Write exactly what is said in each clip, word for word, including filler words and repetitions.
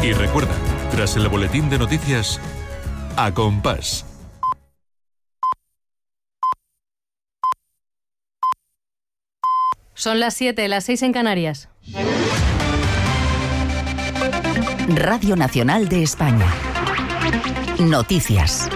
Y recuerda, tras el boletín de noticias, A Compás. Son las siete, las seis en Canarias. Radio Nacional de España. Noticias.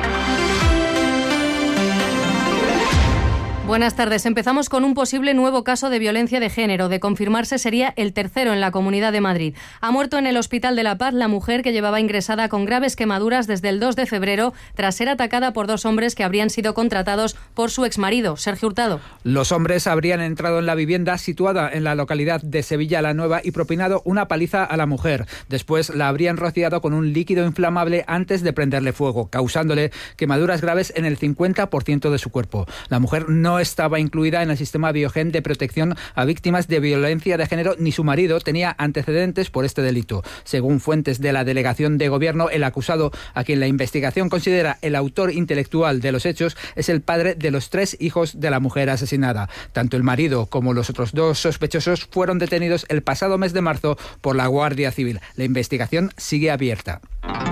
Buenas tardes. Empezamos con un posible nuevo caso de violencia de género. De confirmarse, sería el tercero en la Comunidad de Madrid. Ha muerto en el Hospital de la Paz la mujer que llevaba ingresada con graves quemaduras desde el dos de febrero tras ser atacada por dos hombres que habrían sido contratados por su exmarido, Sergio Hurtado. Los hombres habrían entrado en la vivienda situada en la localidad de Sevilla la Nueva y propinado una paliza a la mujer. Después la habrían rociado con un líquido inflamable antes de prenderle fuego, causándole quemaduras graves en el cincuenta por ciento de su cuerpo. La mujer no estaba incluida en el sistema Biogen de protección a víctimas de violencia de género, ni su marido tenía antecedentes por este delito. Según fuentes de la delegación de gobierno, el acusado, a quien la investigación considera el autor intelectual de los hechos, es el padre de los tres hijos de la mujer asesinada. Tanto el marido como los otros dos sospechosos fueron detenidos el pasado mes de marzo por la Guardia Civil. La investigación sigue abierta.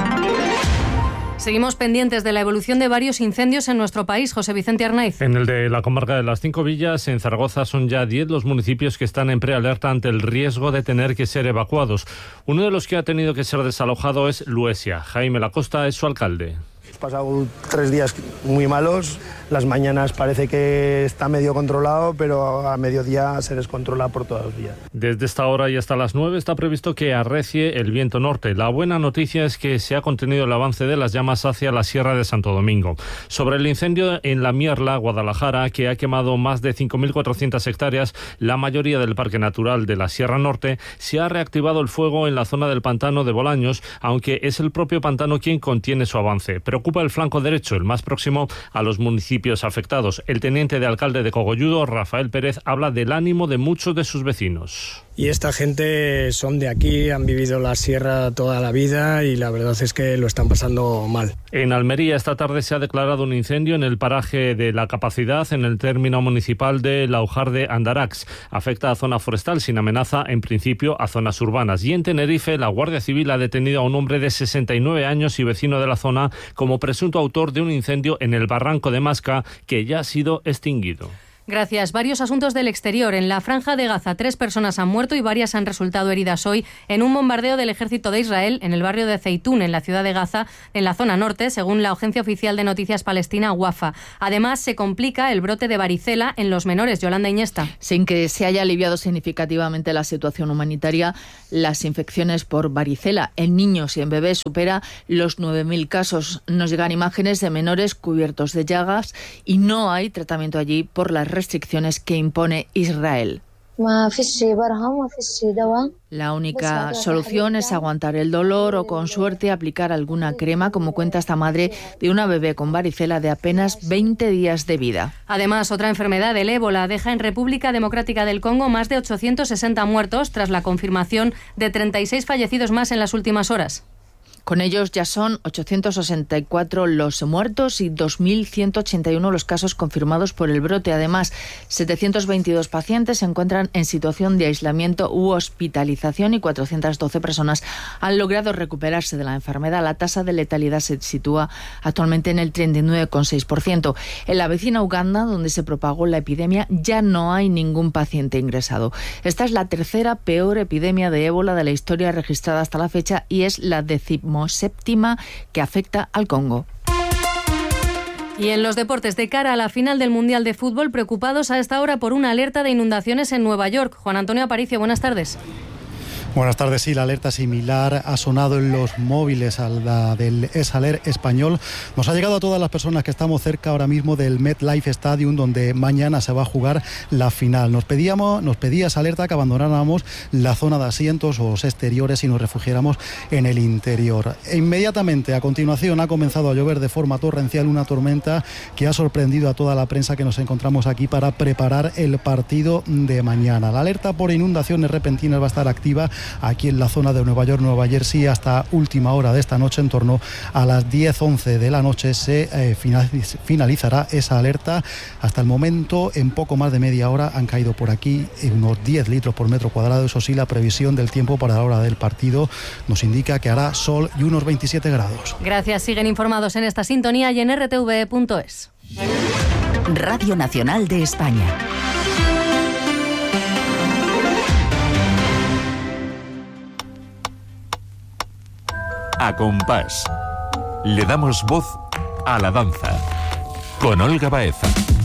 Seguimos pendientes de la evolución de varios incendios en nuestro país. José Vicente Arnaiz. En el de la comarca de las Cinco Villas, en Zaragoza, son ya diez los municipios que están en prealerta ante el riesgo de tener que ser evacuados. Uno de los que ha tenido que ser desalojado es Luesia. Jaime Lacosta es su alcalde. Hemos pasado tres días muy malos. Las mañanas parece que está medio controlado, pero a mediodía se descontrola por todos los días. Desde esta hora y hasta las nueve está previsto que arrecie el viento norte. La buena noticia es que se ha contenido el avance de las llamas hacia la Sierra de Santo Domingo. Sobre el incendio en La Mierla, Guadalajara, que ha quemado más de cinco mil cuatrocientas hectáreas, la mayoría del Parque Natural de la Sierra Norte, se ha reactivado el fuego en la zona del pantano de Bolaños, aunque es el propio pantano quien contiene su avance. Preocupa el flanco derecho, el más próximo a los municipios afectados. El teniente de alcalde de Cogolludo, Rafael Pérez, habla del ánimo de muchos de sus vecinos. Y esta gente son de aquí, han vivido la sierra toda la vida y la verdad es que lo están pasando mal. En Almería esta tarde se ha declarado un incendio en el paraje de La Capacidad, en el término municipal de Laujar de Andarax. Afecta a zona forestal sin amenaza, en principio, a zonas urbanas. Y en Tenerife, la Guardia Civil ha detenido a un hombre de sesenta y nueve años y vecino de la zona como presunto autor de un incendio en el barranco de Masca que ya ha sido extinguido. Gracias. Varios asuntos del exterior. En la Franja de Gaza, tres personas han muerto y varias han resultado heridas hoy en un bombardeo del ejército de Israel en el barrio de Zeitún, en la ciudad de Gaza, en la zona norte, según la agencia oficial de noticias palestina, Wafa. Además, se complica el brote de varicela en los menores. Yolanda Iñesta. Sin que se haya aliviado significativamente la situación humanitaria, las infecciones por varicela en niños y en bebés supera los nueve mil casos. Nos llegan imágenes de menores cubiertos de llagas y no hay tratamiento allí por las restricciones que impone Israel. La única solución es aguantar el dolor o, con suerte, aplicar alguna crema, como cuenta esta madre de una bebé con varicela de apenas veinte días de vida. Además, otra enfermedad, el ébola, deja en República Democrática del Congo más de ochocientos sesenta muertos tras la confirmación de treinta y seis fallecidos más en las últimas horas. Con ellos ya son ochocientos sesenta y cuatro los muertos y dos mil ciento ochenta y uno los casos confirmados por el brote. Además, setecientos veintidós pacientes se encuentran en situación de aislamiento u hospitalización y cuatrocientas doce personas han logrado recuperarse de la enfermedad. La tasa de letalidad se sitúa actualmente en el treinta y nueve coma seis por ciento. En la vecina Uganda, donde se propagó la epidemia, ya no hay ningún paciente ingresado. Esta es la tercera peor epidemia de ébola de la historia registrada hasta la fecha y es la decimoséptima que afecta al Congo. Y en los deportes, de cara a la final del Mundial de Fútbol, preocupados a esta hora por una alerta de inundaciones en Nueva York. Juan Antonio Aparicio, buenas tardes. Buenas tardes. Sí, la alerta similar ha sonado en los móviles a la del EsAler español. Nos ha llegado a todas las personas que estamos cerca ahora mismo del MetLife Stadium, donde mañana se va a jugar la final. Nos pedíamos, nos pedía esa alerta que abandonáramos la zona de asientos o los exteriores y nos refugiáramos en el interior. E inmediatamente, a continuación, ha comenzado a llover de forma torrencial, una tormenta que ha sorprendido a toda la prensa que nos encontramos aquí para preparar el partido de mañana. La alerta por inundaciones repentinas va a estar activa aquí en la zona de Nueva York, Nueva Jersey. Hasta última hora de esta noche, en torno a las diez once de la noche, se eh, finalizará esa alerta. Hasta el momento, en poco más de media hora, han caído por aquí unos diez litros por metro cuadrado. Eso sí, la previsión del tiempo para la hora del partido nos indica que hará sol y unos veintisiete grados. Gracias. Siguen informados en esta sintonía y en r t v punto es. Radio Nacional de España. A compás. Le damos voz a la danza. Con Olga Baeza.